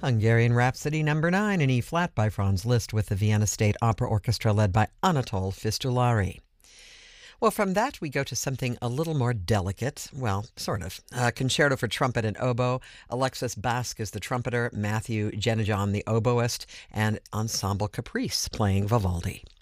Hungarian Rhapsody number 9 in E-flat by Franz Liszt with the Vienna State Opera Orchestra led by Anatol Fistulari. Well, from that we go to something a little more delicate, well, sort of. Concerto for trumpet and oboe. Alexis Basque is the trumpeter, Matthew Genejon the oboist, and Ensemble Caprice playing Vivaldi.